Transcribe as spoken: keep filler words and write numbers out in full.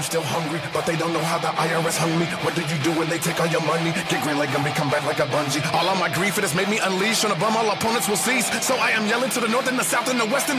I'm still hungry, but they don't know how the I R S hung me. What do you do when they take all your money? Get green like Gumby, come back like a bungee. All of my grief, it has made me unleash on a bum, all opponents will cease. So I am yelling to the north and the south and the west and